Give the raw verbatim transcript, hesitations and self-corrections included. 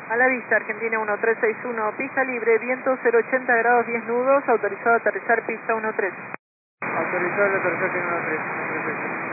A la vista, Argentina uno tres seis uno, pista libre, viento cero ochenta grados, diez nudos, autorizado a aterrizar pista uno tres. Autorizado el aterrizaje en uno tres.